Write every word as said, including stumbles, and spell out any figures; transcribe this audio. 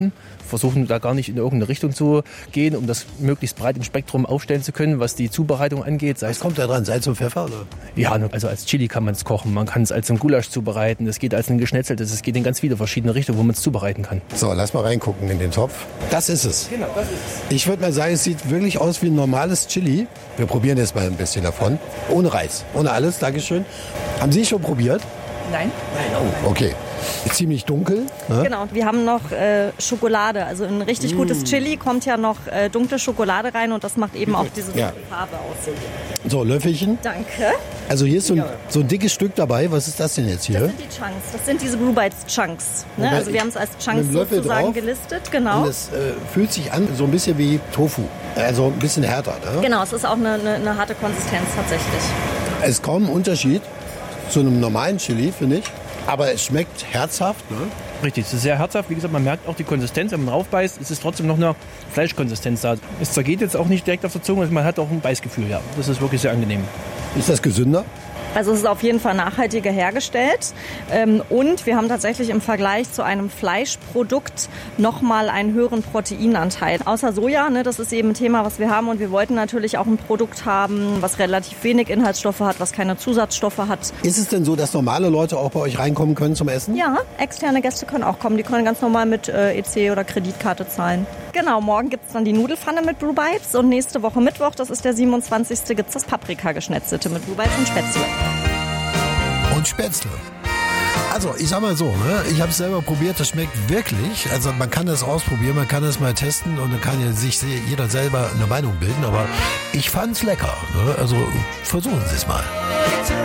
Versuchen da gar nicht in irgendeine Richtung zu gehen, um das möglichst breit im Spektrum aufstellen zu können, was die Zubereitung angeht. Sei Was kommt da dran? Salz und Pfeffer? Oder? Ja, also als Chili kann man es kochen, man kann es als ein Gulasch zubereiten, es geht als ein geschnetzeltes, es geht in ganz viele verschiedene Richtungen, wo man es zubereiten kann. So, lass mal reingucken in den Topf. Das ist es. Genau, das ist es. Ich würde mal sagen, es sieht wirklich aus wie ein normales Chili. Wir probieren jetzt mal ein bisschen davon. Ohne Reis, ohne alles. Dankeschön. Haben Sie schon probiert? Nein. Nein. Oh, okay. Ist ziemlich dunkel. Ne? Genau, wir haben noch äh, Schokolade. Also in ein richtig mm. gutes Chili kommt ja noch äh, dunkle Schokolade rein und das macht eben auch diese ja. Farbe aus. So, Löffelchen. Danke. Also hier ist so ein, so ein dickes Stück dabei. Was ist das denn jetzt hier? Das sind die Chunks. Das sind diese Blue Bites Chunks. Ne? Also wir haben es als Chunks sozusagen drauf gelistet. Genau. Und es äh, fühlt sich an so ein bisschen wie Tofu. Also ein bisschen härter. Ne? Genau, es ist auch eine, eine, eine harte Konsistenz tatsächlich. Es ist kaum ein Unterschied zu einem normalen Chili, finde ich. Aber es schmeckt herzhaft, ne? Richtig, es ist sehr herzhaft. Wie gesagt, man merkt auch die Konsistenz, wenn man draufbeißt, ist es trotzdem noch eine Fleischkonsistenz da. Es zergeht jetzt auch nicht direkt auf der Zunge, man hat auch ein Beißgefühl, ja. Das ist wirklich sehr angenehm. Ist das gesünder? Also es ist auf jeden Fall nachhaltiger hergestellt ähm, und wir haben tatsächlich im Vergleich zu einem Fleischprodukt nochmal einen höheren Proteinanteil. Außer Soja, ne, das ist eben ein Thema, was wir haben und wir wollten natürlich auch ein Produkt haben, was relativ wenig Inhaltsstoffe hat, was keine Zusatzstoffe hat. Ist es denn so, dass normale Leute auch bei euch reinkommen können zum Essen? Ja, externe Gäste können auch kommen, die können ganz normal mit äh, E C oder Kreditkarte zahlen. Genau, morgen gibt es dann die Nudelpfanne mit Blue Bites und nächste Woche Mittwoch, das ist der siebenundzwanzigste gibt es das Paprika-Geschnetzelte mit Blue Bites und Spätzle. Und Spätzle. Also, ich sag mal so, ne? Ich habe es selber probiert, das schmeckt wirklich. Also man kann das ausprobieren, man kann das mal testen und dann kann ja sich jeder selber eine Meinung bilden. Aber ich fand's lecker. Ne? Also versuchen Sie es mal.